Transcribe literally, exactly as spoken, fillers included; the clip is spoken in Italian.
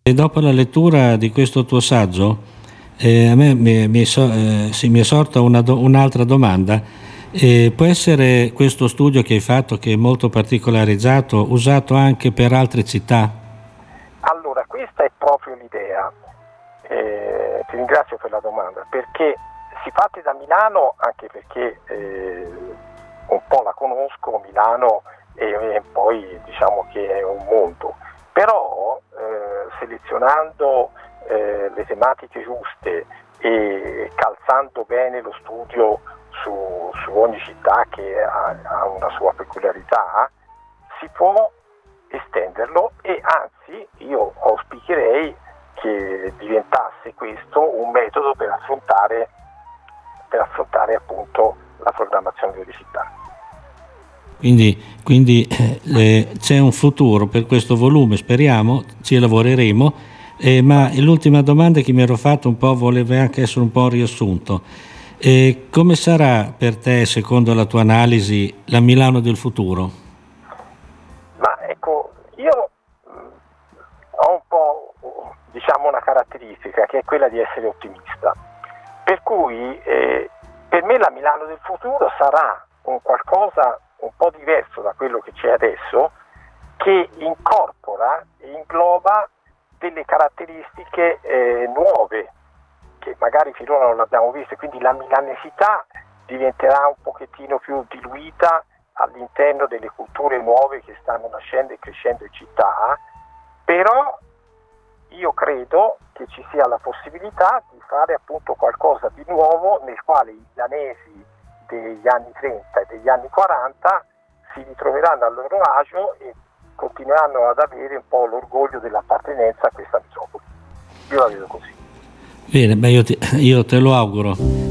E dopo la lettura di questo tuo saggio, eh, a me mi, mi, è so- eh, sì, mi è sorta una do- un'altra domanda. Eh, può essere questo studio che hai fatto, che è molto particolarizzato, usato anche per altre città? Allora, questa è proprio l'idea. Eh, ti ringrazio per la domanda, perché si parte da Milano, anche perché eh, un po' la conosco, Milano, e, e poi diciamo che è un mondo. Però eh, selezionando eh, le tematiche giuste e calzando bene lo studio su, su ogni città che ha, ha una sua peculiarità, si può estenderlo, e anzi io auspicherei che diventasse questo un metodo per affrontare, per affrontare appunto la programmazione delle città. Quindi, quindi eh, c'è un futuro per questo volume, speriamo, ci lavoreremo, eh, ma l'ultima domanda che mi ero fatto un po' voleva anche essere un po' un riassunto. Eh, come sarà per te, secondo la tua analisi, la Milano del futuro? Ma ecco, io mh, ho un po' diciamo una caratteristica, che è quella di essere ottimista, per cui eh, per me la Milano del futuro sarà un qualcosa un po' diverso da quello che c'è adesso, che incorpora e ingloba delle caratteristiche eh, nuove che magari finora non abbiamo viste, quindi la milanesità diventerà un pochettino più diluita all'interno delle culture nuove che stanno nascendo e crescendo in città, però io credo che ci sia la possibilità di fare appunto qualcosa di nuovo, nel quale i milanesi degli anni trenta e degli anni quaranta si ritroveranno a loro agio e continueranno ad avere un po' l'orgoglio dell'appartenenza a questa metropoli. Io la vedo così. Bene, beh, io, ti, io te lo auguro.